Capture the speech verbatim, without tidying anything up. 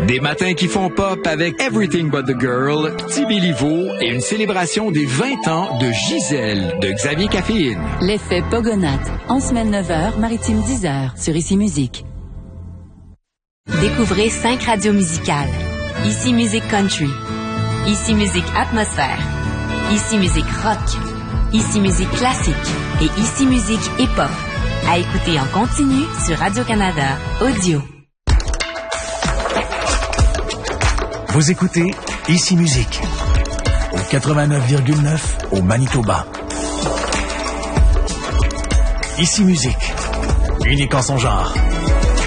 Des matins qui font pop avec Everything But The Girl, Tibi Livo et une célébration des vingt ans de Gisèle de Xavier Caféine. L'effet Pogonat, en semaine neuf heures, maritime dix heures, sur Ici Musique. Découvrez cinq radios musicales. Ici Musique Country. Ici Musique Atmosphère. Ici Musique Rock. Ici Musique Classique. Et Ici Musique Hip-Hop. À écouter en continu sur Radio-Canada Audio. Vous écoutez Ici Musique au quatre-vingt-neuf virgule neuf au Manitoba. Ici Musique, unique en son genre.